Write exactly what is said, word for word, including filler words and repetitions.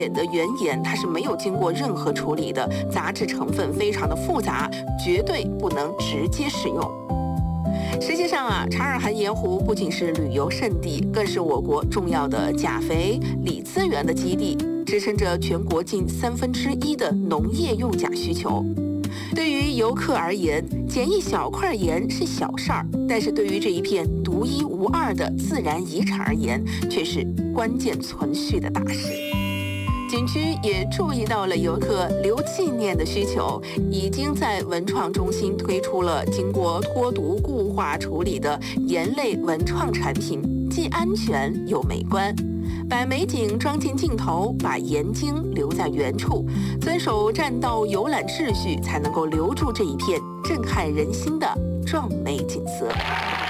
的原盐它是没有经过任何处理的，杂质成分非常的复杂，绝对不能直接食用。实际上啊，察尔汗盐湖不仅是旅游胜地，更是我国重要的钾肥、锂资源的基地，支撑着全国近三分之一的农业用钾需求。对于游客而言，捡一小块盐是小事儿，但是对于这一片独一无二的自然遗产而言，却是关键存续的大事。景区也注意到了游客留纪念的需求，已经在文创中心推出了经过脱毒固化处理的盐类文创产品，既安全又美观。把美景装进镜头，把盐晶留在原处，遵守占道游览秩序，才能够留住这一片震撼人心的壮美景色。